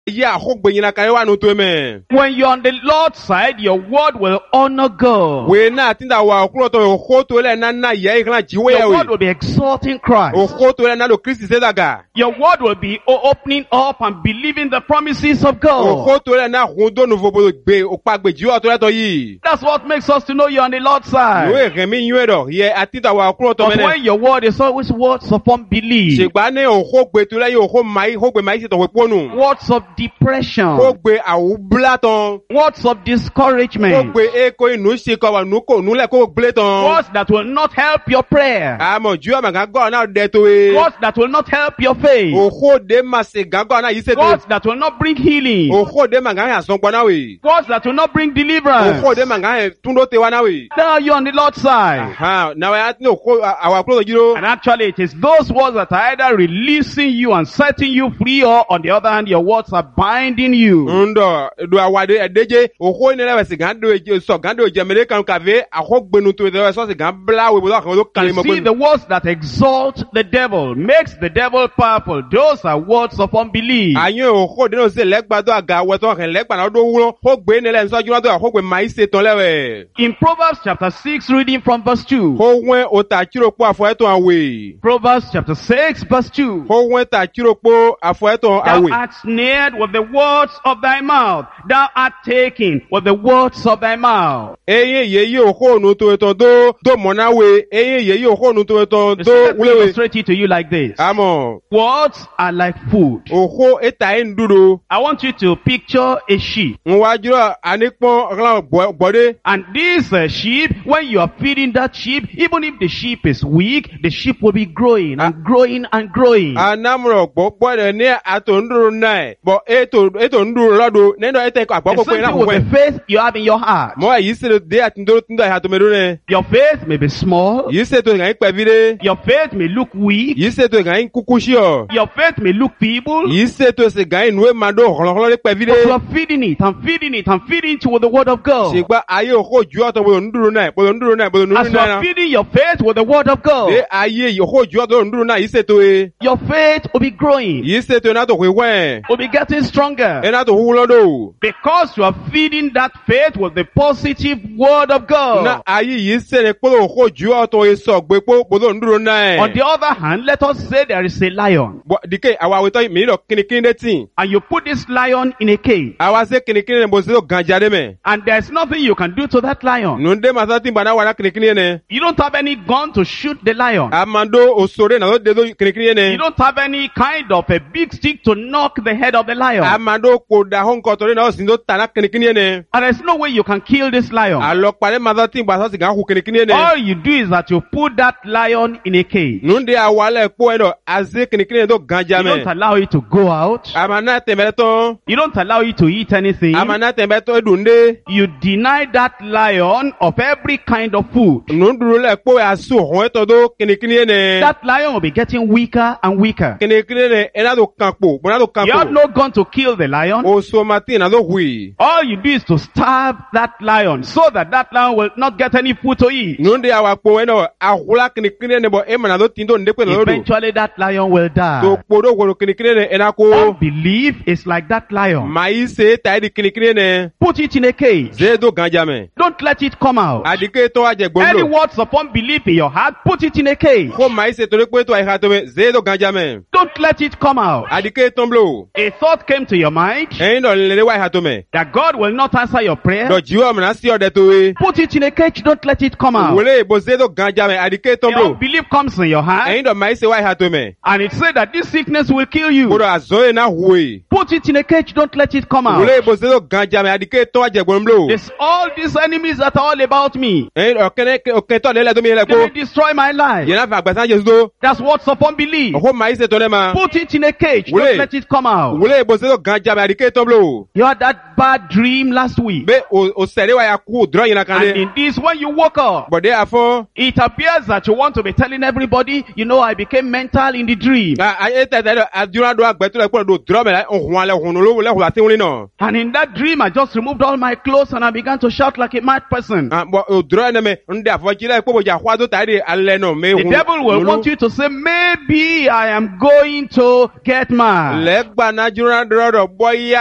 Ya hogbe nyina kan wa no to me. When you're on the Lord's side, your word will honor God. We na tinda wa kuro to ho to le na ye kan jiwe Your we. word will be exalting Christ. O ho to le na do Christ se daga. Your word will be opening up and believing the promises of O God. ho to le na hondo no vo gbe o pa gbe ji o to le to yi. That's what makes us to know you're on the Lord's side. We remi yue do ye atinda wa kuro to But me. when your word is always words of unbelief, Segba ne o ho gbe to le yo ho mai se to we ponu. words of depression, Ho gbe awu blaton. words of Ho discouragement, gbe e ko inu se ko wa nu ko nu le ko bleton. words that will not help your prayer, Amo ju ma ga go na de to e. words that will not help your faith, O ho de ma se ga go na yi se to. words that will not bring healing, O ho de ma ga ya son gbo na we. words that will not bring O deliverance. ho de ma ga tundo te wa na we. Now you're on the Lord's side. Aha, na we no ko awa kuro jiro. And actually it is those words that are either releasing you and setting you free, or on the other hand your words are binding you. Ndo do awade edeje o ho ni le se gan do so gan do je mele kan kave ahogbenu to de so se gan bla we bo kan lo kan You mo see, the words that exalt the devil, makes the devil powerful, those are words of unbelief. Ayin o ho de no se legba do aga we to kan legba na do wuro ho gbe ni le so ju do ho gbe mai se ton lewe. In Proverbs chapter 6, reading from verse 2. Ho wen o ta chiro po afo eto awe. Proverbs chapter 6, verse 2. Ho wen ta chiro po afo eto Thou awe. art snared with the words of thy mouth. Thou art taken with the words of thy mouth. Eye ye o ho nu to eton do mona we. Eye ye o ho nu to eton Let do me wulewe. illustrate it to you like this. Amo. Words are like food. O ho eta nduro. I want you to picture a sheep. Nwa jiro anipon ran bode. And this sheep, when you are feeding that sheep, even if the sheep is weak, the sheep will be growing and growing and growing. Anamro gbogbo de ni ato nduro nai. But eto nduro lodo. Neno ete ko The agboko pe same na thing with ko. the faith you have in your heart. Mo yi se de atindoro tindo ha to me do ne. Your faith may be small. Yi se to gan pe vire. Your faith may look weak. Yi se to gan kukushi o. Your faith may look feeble. Yi se to se gan nu e mando holo le pe But you vire. are feeding it and feeding it and feeding it with the word of God. Sigba aye o ho ju ato bo nduro nai. Bo nduro nai. Bo nduro As you are nai. feeding your faith with the word of De God, aye yo ho ju ato nduro nai yi se to e. your faith will be growing, Yi se to na to we wen. will be getting stronger. E na to hu lodo. Because you are feeding that faith with the positive word of Na God. aye yi se ne po ho ju ato e so gbe po bo nduro nai. On the other hand, let us say there is a lion, Dike awa we to mi lo kinikini de tin. and you put this lion in a cage, Awa se kinikini ne bo se lo ganja de me. and there's nothing you can do to that lion. Nunde masati bana wana kinikini ne. You don't have any gun to shoot the lion. Amando osore na de do kinikini You ne. don't have any kind of a big stick to knock the head of the lion. Amando ko da hon ko tore na o sindo tana kinikini ne. And there's no way you can kill this lion. Alo pare masati bana si gan hu kinikini ne. All you do is that you put that lion in a cage. Nunde awale po eno aze kinikini do ganja You me. don't allow it to go out. Amana tembele to. You don't allow it to eat anything. Amana tembele to edunde. You deny that lion of every kind of food. Nunduru le po asu hon eto do kinikini ne. That lion will be getting weaker and weaker. Kinikini ne ena do kanpo. Bona do You have kanpo. no gun to kill the lion. O so mati na do hui. All you do is to starve that lion so that that lion will not get any food to eat. Nunde awa po eno ahula kinikini ne bo emana do tindo ndepe na do. Eventually that lion will To die. podo ko kinikini ne ena ko. Unbelief is like that lion. Mai se ta di kinikini ne. Put it in a cage. Ze do ganja me. Don't let it come out. Adike to aje Any gbolo. words of unbelief in your heart, put it in a cage. Ko mai se to le pe to ai ha to me. Ze do ganja me. Don't let it come out. Adike tomblo. A thought came to your mind Eyin do le wa ha to me. that God will not answer your prayer. Do jiwa me na si ode to we. Put it in a cage. Don't let it come out. Wole bo ze do ganja me. Adike Your tomblo. unbelief comes in your heart, Eyin do mai se wa ha to me. and it said that this sickness will kill you. Bodo azoe na huwe. Put it in a cage. Don't let it come out. Wole bo ze do ganja me. Adike to aje gbolo. There's all these enemies that are all about me. Eyin okene to le do mi le They ko. will destroy my life. Yena fa agbasan Jesu do. That's words of unbelief. Ko mai se to le ma. Put it in a cage. Wole. Don't let it come out. Wole bo ze do ganja me. Adike tomblo. You had that bad dream last week. Be o sere wa ya ku dro yin na kan And de. in this, when you woke up, Bode afo. it appears that you want to be telling everybody, you know, I became mental in the dream. Aye te te adura do agbeto le po do dro me la ohun ale ohun lo le ho ati won na. And in that dream, I just removed all my clothes and I began to shout like a a mad person. Bo odro na me nde afojile po boja kwa do tari ale no me The devil will want you to say, maybe I am going to get mad. legba na jura do boya